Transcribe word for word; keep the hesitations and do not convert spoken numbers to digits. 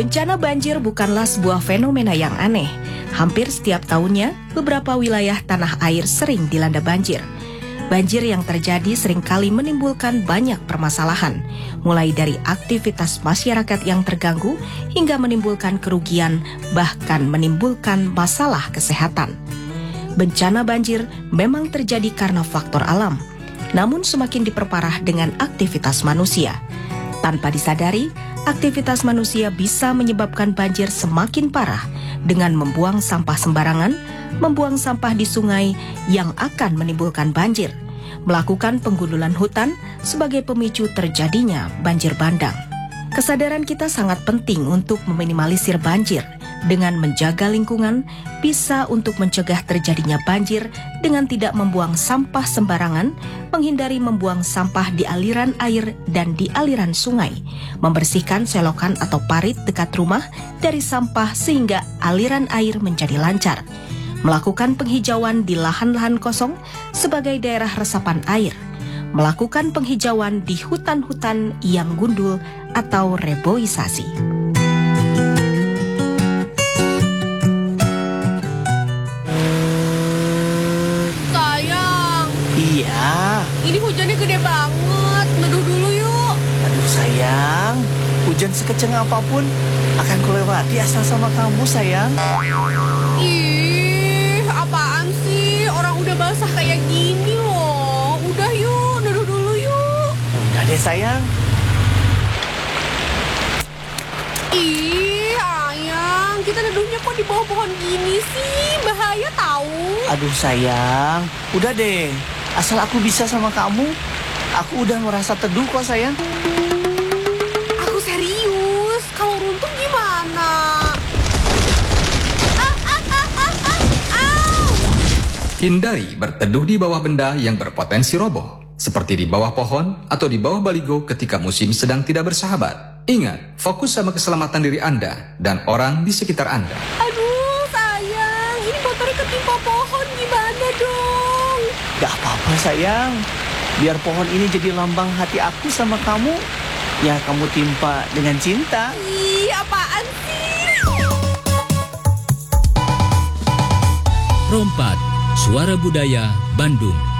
Bencana banjir bukanlah sebuah fenomena yang aneh. Hampir setiap tahunnya, beberapa wilayah tanah air sering dilanda banjir. Banjir yang terjadi seringkali menimbulkan banyak permasalahan, mulai dari aktivitas masyarakat yang terganggu hingga menimbulkan kerugian, bahkan menimbulkan masalah kesehatan. Bencana banjir memang terjadi karena faktor alam, namun semakin diperparah dengan aktivitas manusia. Tanpa disadari, aktivitas manusia bisa menyebabkan banjir semakin parah dengan membuang sampah sembarangan, membuang sampah di sungai yang akan menimbulkan banjir, melakukan penggundulan hutan sebagai pemicu terjadinya banjir bandang. Kesadaran kita sangat penting untuk meminimalisir banjir. Dengan menjaga lingkungan, bisa untuk mencegah terjadinya banjir dengan tidak membuang sampah sembarangan, menghindari membuang sampah di aliran air dan di aliran sungai, membersihkan selokan atau parit dekat rumah dari sampah sehingga aliran air menjadi lancar, melakukan penghijauan di lahan-lahan kosong sebagai daerah resapan air, melakukan penghijauan di hutan-hutan yang gundul atau reboisasi. Iya. Ini hujannya gede banget, neduh dulu yuk. Aduh sayang, hujan sekeceng apapun akan kulewati asal sama kamu sayang. Ih, apaan sih? Orang udah basah kayak gini loh. Udah yuk, neduh dulu yuk. Udah deh sayang. Ih, ayang, kita neduhnya kok di bawah pohon gini sih? Bahaya tahu. Aduh sayang, udah deh. Asal aku bisa sama kamu, aku udah merasa teduh kok sayang. Aku serius, kalau runtuh gimana? Ah, ah, ah, ah, ah, ah. Hindari berteduh di bawah benda yang berpotensi roboh, seperti di bawah pohon atau di bawah baligo ketika musim sedang tidak bersahabat. Ingat, fokus sama keselamatan diri Anda dan orang di sekitar Anda. Aduh, sayang, ini motornya ketimpa pohon, gimana dong? Gak apa-apa sayang, biar pohon ini jadi lambang hati aku sama kamu. Ya kamu timpa dengan cinta. Ih, apaan sih? Rompat, Suara Budaya Bandung.